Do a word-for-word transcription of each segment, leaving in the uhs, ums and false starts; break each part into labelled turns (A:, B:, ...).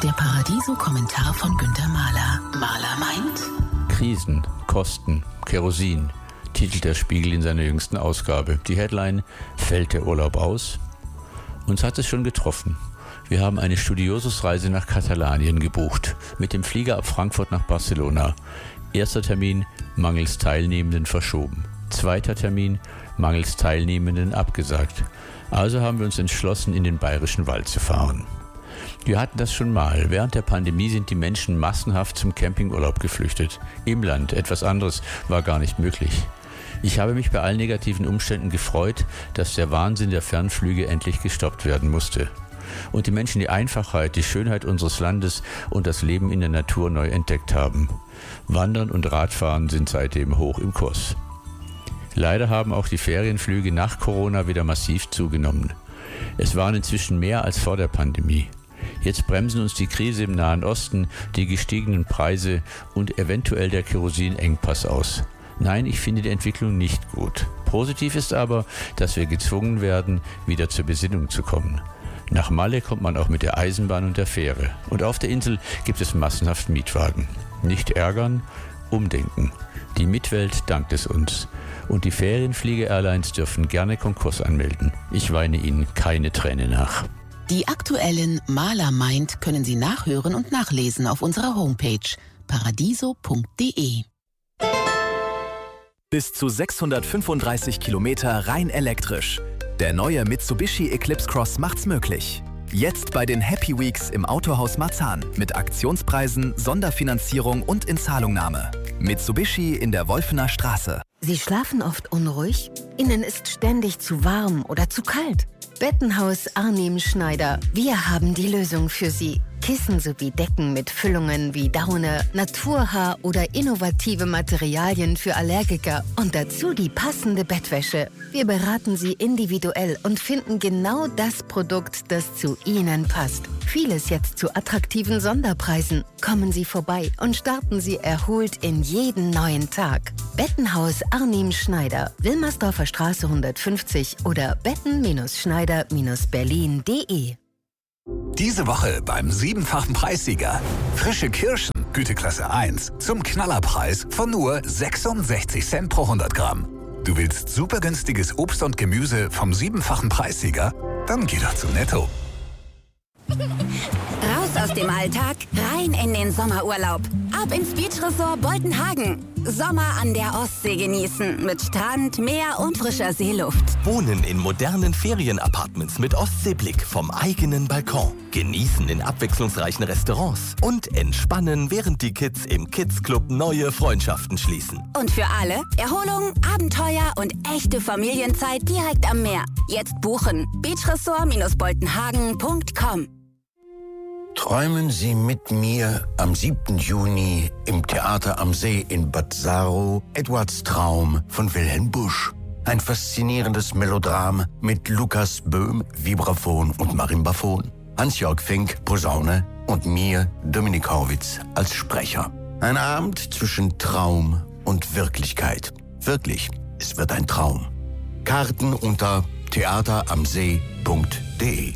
A: Der Paradiso-Kommentar von Günter Mahler. Mahler meint:
B: Krisen, Kosten, Kerosin, titelt der Spiegel in seiner jüngsten Ausgabe. Die Headline: Fällt der Urlaub aus? Uns hat es schon getroffen. Wir haben eine Studiosusreise nach Katalanien gebucht, mit dem Flieger ab Frankfurt nach Barcelona. Erster Termin mangels Teilnehmenden verschoben. Zweiter Termin mangels Teilnehmenden abgesagt. Also haben wir uns entschlossen, in den Bayerischen Wald zu fahren. Wir hatten das schon mal. Während der Pandemie sind die Menschen massenhaft zum Campingurlaub geflüchtet. Im Land, etwas anderes war gar nicht möglich. Ich habe mich bei allen negativen Umständen gefreut, dass der Wahnsinn der Fernflüge endlich gestoppt werden musste. Und die Menschen die Einfachheit, die Schönheit unseres Landes und das Leben in der Natur neu entdeckt haben. Wandern und Radfahren sind seitdem hoch im Kurs. Leider haben auch die Ferienflüge nach Corona wieder massiv zugenommen. Es waren inzwischen mehr als vor der Pandemie. Jetzt bremsen uns die Krise im Nahen Osten, die gestiegenen Preise und eventuell der Kerosinengpass aus. Nein, ich finde die Entwicklung nicht gut. Positiv ist aber, dass wir gezwungen werden, wieder zur Besinnung zu kommen. Nach Malle kommt man auch mit der Eisenbahn und der Fähre. Und auf der Insel gibt es massenhaft Mietwagen. Nicht ärgern, umdenken. Die Mitwelt dankt es uns. Und die Ferienfliege-Airlines dürfen gerne Konkurs anmelden. Ich weine ihnen keine Träne nach.
A: Die aktuellen Mahler meint können Sie nachhören und nachlesen auf unserer Homepage paradiso punkt de.
C: Bis zu sechshundertfünfunddreißig Kilometer rein elektrisch. Der neue Mitsubishi Eclipse Cross macht's möglich. Jetzt bei den Happy Weeks im Autohaus Marzahn mit Aktionspreisen, Sonderfinanzierung und Inzahlungnahme. Mitsubishi in der Wolfener Straße.
D: Sie schlafen oft unruhig? Ihnen ist ständig zu warm oder zu kalt? Bettenhaus Arnim Schneider. Wir haben die Lösung für Sie. Kissen sowie Decken mit Füllungen wie Daune, Naturhaar oder innovative Materialien für Allergiker und dazu die passende Bettwäsche. Wir beraten Sie individuell und finden genau das Produkt, das zu Ihnen passt. Vieles jetzt zu attraktiven Sonderpreisen. Kommen Sie vorbei und starten Sie erholt in jeden neuen Tag. Bettenhaus Arnim Schneider, Wilmersdorfer Straße hundertfünfzig oder betten-schneider berlin punkt de.
E: Diese Woche beim siebenfachen Preissieger. Frische Kirschen, Güteklasse eins, zum Knallerpreis von nur sechsundsechzig Cent pro hundert Gramm. Du willst super günstiges Obst und Gemüse vom siebenfachen Preissieger? Dann geh doch zu Netto.
F: Raus aus dem Alltag, rein in den Sommerurlaub. Ab ins Beachresort Boltenhagen. Sommer an der Ostsee genießen mit Strand, Meer und frischer Seeluft.
G: Wohnen in modernen Ferienapartments mit Ostseeblick vom eigenen Balkon. Genießen in abwechslungsreichen Restaurants und entspannen, während die Kids im Kids Club neue Freundschaften schließen.
F: Und für alle Erholung, Abenteuer und echte Familienzeit direkt am Meer. Jetzt buchen. beachresort boltenhagen punkt com.
H: Träumen Sie mit mir am siebten Juni im Theater am See in Bad Saro Edwards Traum von Wilhelm Busch. Ein faszinierendes Melodram mit Lukas Böhm, Vibraphon und Marimbaphon, Hans-Jörg Fink, Posaune und mir, Dominik Horwitz, als Sprecher. Ein Abend zwischen Traum und Wirklichkeit. Wirklich, es wird ein Traum. Karten unter theateramsee punkt de.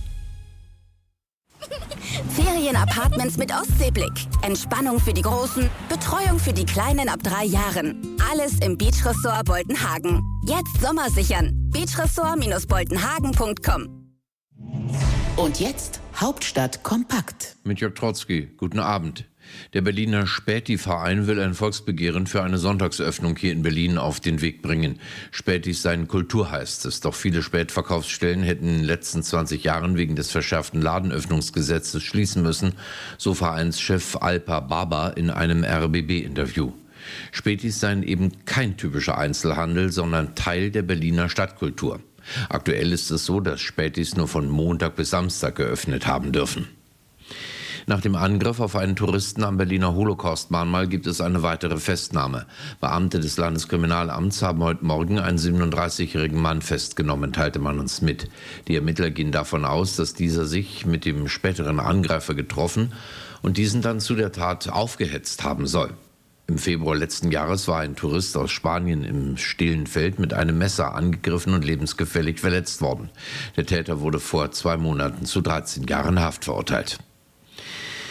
F: Ferienapartments mit Ostseeblick. Entspannung für die Großen, Betreuung für die Kleinen ab drei Jahren. Alles im Beachresort Boltenhagen. Jetzt Sommer sichern. beachresort boltenhagen punkt com.
A: Und jetzt Hauptstadt kompakt.
I: Mit Jörg Trotzki. Guten Abend. Der Berliner Späti-Verein will ein Volksbegehren für eine Sonntagsöffnung hier in Berlin auf den Weg bringen. Spätis seien Kultur, heißt es. Doch viele Spätverkaufsstellen hätten in den letzten zwanzig Jahren wegen des verschärften Ladenöffnungsgesetzes schließen müssen, so Vereinschef Alpa Baba in einem R B B-Interview. Spätis seien eben kein typischer Einzelhandel, sondern Teil der Berliner Stadtkultur. Aktuell ist es so, dass Spätis nur von Montag bis Samstag geöffnet haben dürfen. Nach dem Angriff auf einen Touristen am Berliner Holocaust-Mahnmal gibt es eine weitere Festnahme. Beamte des Landeskriminalamts haben heute Morgen einen siebenunddreißigjährigen Mann festgenommen, teilte man uns mit. Die Ermittler gehen davon aus, dass dieser sich mit dem späteren Angreifer getroffen und diesen dann zu der Tat aufgehetzt haben soll. Im Februar letzten Jahres war ein Tourist aus Spanien im stillen Feld mit einem Messer angegriffen und lebensgefährlich verletzt worden. Der Täter wurde vor zwei Monaten zu dreizehn Jahren Haft verurteilt.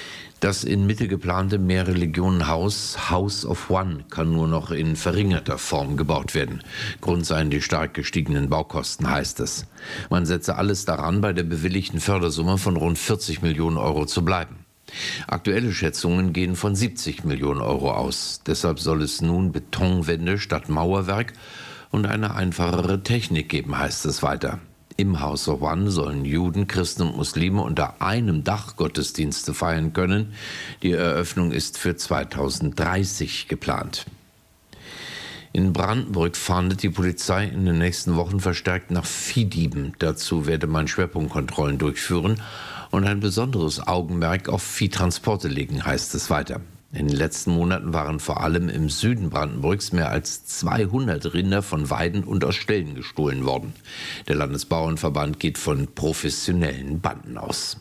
I: Das in Mitte geplante Mehrreligionenhaus House of One kann nur noch in verringerter Form gebaut werden. Grund seien die stark gestiegenen Baukosten, heißt es. Man setze alles daran, bei der bewilligten Fördersumme von rund vierzig Millionen Euro zu bleiben. Aktuelle Schätzungen gehen von siebzig Millionen Euro aus. Deshalb soll es nun Betonwände statt Mauerwerk und eine einfachere Technik geben, heißt es weiter. Im House of One sollen Juden, Christen und Muslime unter einem Dach Gottesdienste feiern können. Die Eröffnung ist für zweitausenddreißig geplant. In Brandenburg fahndet die Polizei in den nächsten Wochen verstärkt nach Viehdieben. Dazu werde man Schwerpunktkontrollen durchführen und ein besonderes Augenmerk auf Viehtransporte legen, heißt es weiter. In den letzten Monaten waren vor allem im Süden Brandenburgs mehr als zweihundert Rinder von Weiden und aus Ställen gestohlen worden. Der Landesbauernverband geht von professionellen Banden aus.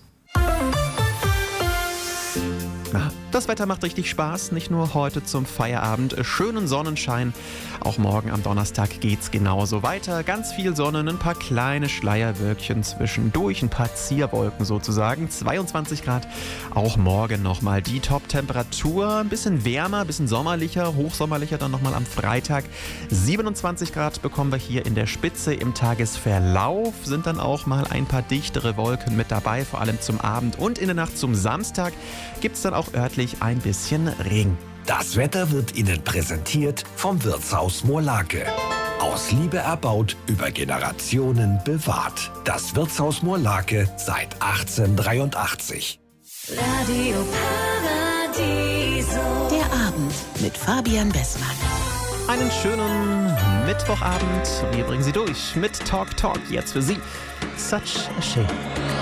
J: Das Wetter macht richtig Spaß, nicht nur heute zum Feierabend. Schönen Sonnenschein. Auch morgen am Donnerstag geht's genauso weiter. Ganz viel Sonne, ein paar kleine Schleierwölkchen zwischendurch, ein paar Zierwolken sozusagen. zweiundzwanzig Grad. Auch morgen nochmal die Top-Temperatur. Ein bisschen wärmer, ein bisschen sommerlicher, hochsommerlicher dann nochmal am Freitag. siebenundzwanzig Grad bekommen wir hier in der Spitze. Im Tagesverlauf sind dann auch mal ein paar dichtere Wolken mit dabei, vor allem zum Abend und in der Nacht zum Samstag gibt's dann auch örtlich ein bisschen Regen.
K: Das Wetter wird Ihnen präsentiert vom Wirtshaus Moorlake. Aus Liebe erbaut, über Generationen bewahrt. Das Wirtshaus Moorlake seit achtzehnhundertdreiundachtzig.
A: Radio Paradiso. Der Abend mit Fabian Bessmann.
J: Einen schönen Mittwochabend. Wir bringen Sie durch mit Talk Talk. Jetzt für Sie. Such a Shame.